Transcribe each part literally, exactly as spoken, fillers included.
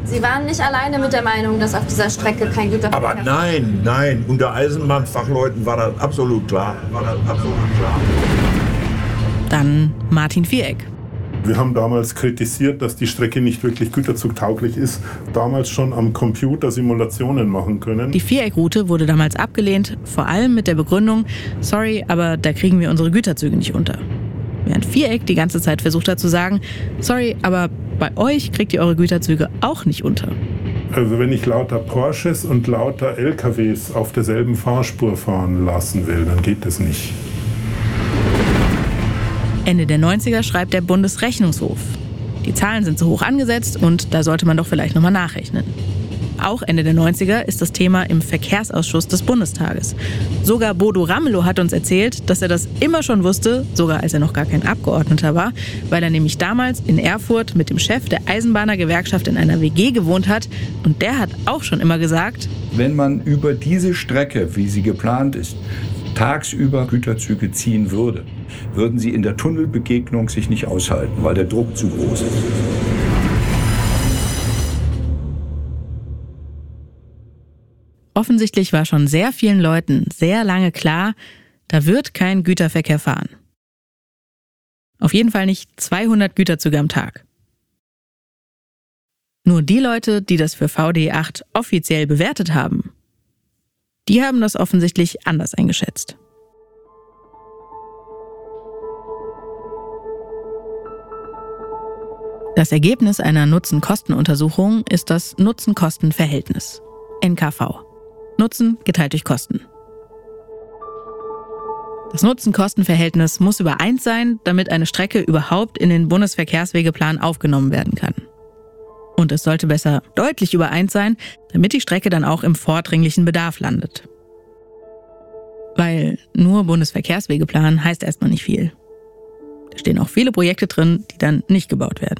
Sie waren nicht alleine mit der Meinung, dass auf dieser Strecke kein Güterverkehr... Aber nein, nein, unter Eisenbahnfachleuten war das absolut klar. War das absolut klar. Dann Martin Viereck. Wir haben damals kritisiert, dass die Strecke nicht wirklich güterzugtauglich ist. Damals schon am Computer Simulationen machen können. Die Viereckroute wurde damals abgelehnt, vor allem mit der Begründung, sorry, aber da kriegen wir unsere Güterzüge nicht unter. Während Viereck die ganze Zeit versucht hat zu sagen, sorry, aber bei euch kriegt ihr eure Güterzüge auch nicht unter. Also wenn ich lauter Porsches und lauter L K Ws auf derselben Fahrspur fahren lassen will, dann geht das nicht. Ende der neunziger schreibt der Bundesrechnungshof. Die Zahlen sind zu hoch angesetzt und da sollte man doch vielleicht nochmal nachrechnen. Auch Ende der neunziger ist das Thema im Verkehrsausschuss des Bundestages. Sogar Bodo Ramelow hat uns erzählt, dass er das immer schon wusste, sogar als er noch gar kein Abgeordneter war, weil er nämlich damals in Erfurt mit dem Chef der Eisenbahnergewerkschaft in einer W G gewohnt hat. Und der hat auch schon immer gesagt, wenn man über diese Strecke, wie sie geplant ist, tagsüber Güterzüge ziehen würde, würden sie in der Tunnelbegegnung sich nicht aushalten, weil der Druck zu groß ist. Offensichtlich war schon sehr vielen Leuten sehr lange klar, da wird kein Güterverkehr fahren. Auf jeden Fall nicht zweihundert Güterzüge am Tag. Nur die Leute, die das für V D E acht offiziell bewertet haben, die haben das offensichtlich anders eingeschätzt. Das Ergebnis einer Nutzen-Kosten-Untersuchung ist das Nutzen-Kosten-Verhältnis, N K V. Nutzen geteilt durch Kosten. Das Nutzen-Kosten-Verhältnis muss über eins sein, damit eine Strecke überhaupt in den Bundesverkehrswegeplan aufgenommen werden kann. Und es sollte besser deutlich über eins sein, damit die Strecke dann auch im vordringlichen Bedarf landet. Weil nur Bundesverkehrswegeplan heißt erstmal nicht viel. Da stehen auch viele Projekte drin, die dann nicht gebaut werden.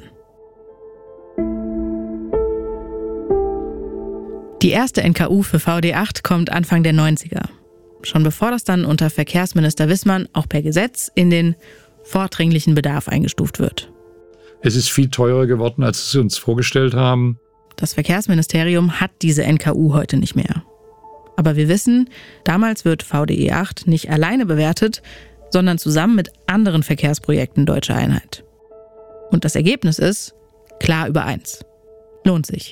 Die erste N K U für V D E acht kommt Anfang der neunziger. Schon bevor das dann unter Verkehrsminister Wissmann auch per Gesetz in den vordringlichen Bedarf eingestuft wird. Es ist viel teurer geworden, als wir uns vorgestellt haben. Das Verkehrsministerium hat diese N K U heute nicht mehr. Aber wir wissen, damals wird V D E acht nicht alleine bewertet, sondern zusammen mit anderen Verkehrsprojekten Deutscher Einheit. Und das Ergebnis ist klar über eins. Lohnt sich.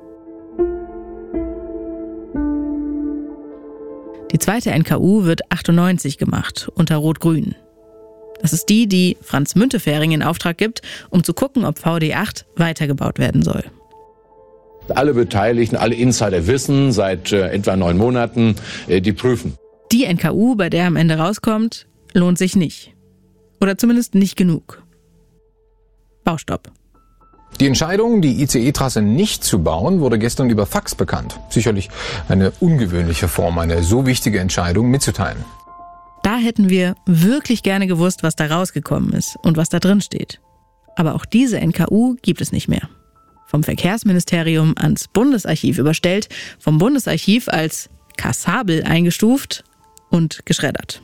Die zweite N K U wird achtundneunzig gemacht, unter Rot-Grün. Das ist die, die Franz Müntefering in Auftrag gibt, um zu gucken, ob V D E acht weitergebaut werden soll. Alle Beteiligten, alle Insider wissen seit äh, etwa neun Monaten, äh, die prüfen. Die N K U, bei der am Ende rauskommt, lohnt sich nicht. Oder zumindest nicht genug. Baustopp. Die Entscheidung, die I C E-Trasse nicht zu bauen, wurde gestern über Fax bekannt. Sicherlich eine ungewöhnliche Form, eine so wichtige Entscheidung mitzuteilen. Da hätten wir wirklich gerne gewusst, was da rausgekommen ist und was da drin steht. Aber auch diese N K U gibt es nicht mehr. Vom Verkehrsministerium ans Bundesarchiv überstellt, vom Bundesarchiv als kassabel eingestuft und geschreddert.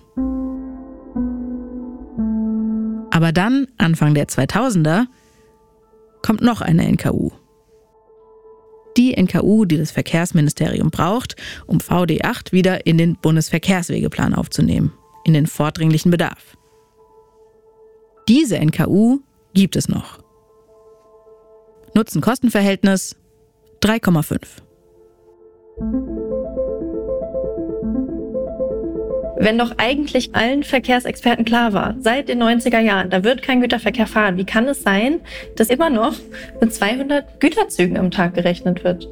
Aber dann, Anfang der zweitausender, kommt noch eine N K U. Die N K U, die das Verkehrsministerium braucht, um V D E acht wieder in den Bundesverkehrswegeplan aufzunehmen, in den vordringlichen Bedarf. Diese N K U gibt es noch. Nutzen-Kosten-Verhältnis drei Komma fünf. Wenn doch eigentlich allen Verkehrsexperten klar war, seit den neunziger Jahren, da wird kein Güterverkehr fahren, wie kann es sein, dass immer noch mit zweihundert Güterzügen am Tag gerechnet wird?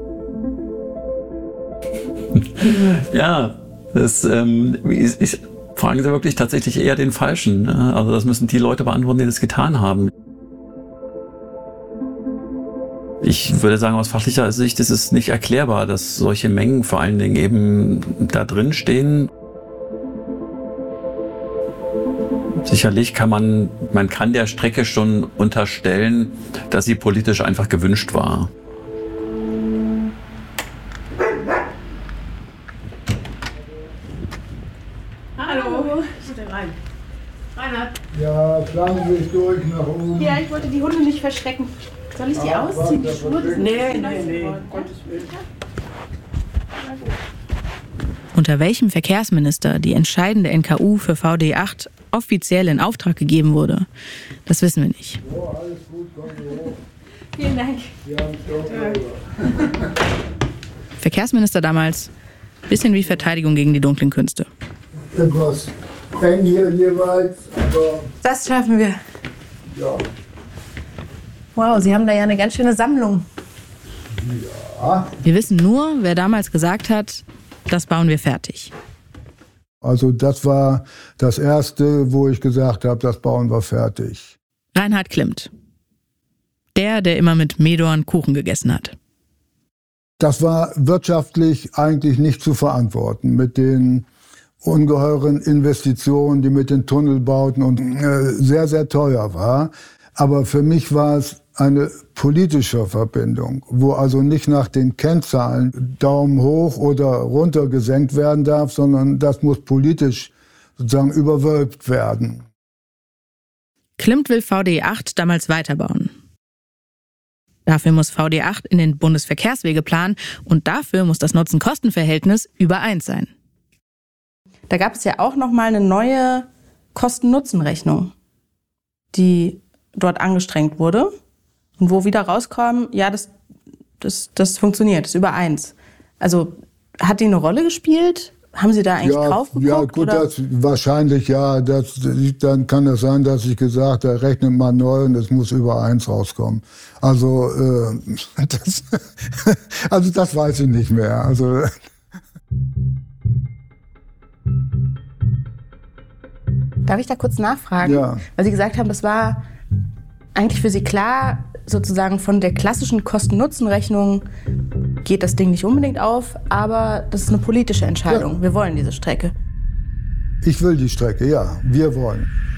Ja, das ähm, ich, ich frage Sie wirklich tatsächlich eher den Falschen. Ne? Also das müssen die Leute beantworten, die das getan haben. Ich würde sagen, aus fachlicher Sicht ist es nicht erklärbar, dass solche Mengen vor allen Dingen eben da drin stehen. Sicherlich kann man, man kann der Strecke schon unterstellen, dass sie politisch einfach gewünscht war. Hallo. Bitte rein. Reinhard. Ja, schlagen Sie sich durch nach oben. Ja, ich wollte die Hunde nicht verschrecken. Soll ich die ausziehen, die Schuhe? Nee, nee, nee. Unter welchem Verkehrsminister die entscheidende N K U für V D acht offiziell in Auftrag gegeben wurde, das wissen wir nicht. Vielen Dank. Verkehrsminister damals, bisschen wie Verteidigung gegen die dunklen Künste. Etwas eng hier jeweils, aber... Das schaffen wir. Ja. Wow, Sie haben da ja eine ganz schöne Sammlung. Ja. Wir wissen nur, wer damals gesagt hat, das bauen wir fertig. Also das war das Erste, wo ich gesagt habe, das bauen wir fertig. Reinhard Klimmt. Der, der immer mit Medorn Kuchen gegessen hat. Das war wirtschaftlich eigentlich nicht zu verantworten mit den ungeheuren Investitionen, die mit den Tunnelbauten und äh, sehr, sehr teuer war. Aber für mich war es eine politische Verbindung, wo also nicht nach den Kennzahlen Daumen hoch oder runter gesenkt werden darf, sondern das muss politisch sozusagen überwölbt werden. Klimmt will V D acht damals weiterbauen. Dafür muss V D acht in den Bundesverkehrswegeplan und dafür muss das Nutzen-Kosten-Verhältnis über eins sein. Da gab es ja auch noch mal eine neue Kosten-Nutzen-Rechnung, die dort angestrengt wurde und wo wieder rauskam, ja, das, das, das funktioniert, das ist über eins. Also hat die eine Rolle gespielt? Haben Sie da eigentlich ja, drauf geguckt? Ja, gut, oder? Das, wahrscheinlich ja. Das, dann kann es sein, dass ich gesagt habe, rechnet mal neu und es muss über eins rauskommen. Also, äh, das, also das weiß ich nicht mehr. Also Darf ich da kurz nachfragen? Ja. Weil Sie gesagt haben, das war eigentlich für Sie klar, sozusagen von der klassischen Kosten-Nutzen-Rechnung geht das Ding nicht unbedingt auf, aber das ist eine politische Entscheidung. Ja. Wir wollen diese Strecke. Ich will die Strecke, ja. Wir wollen.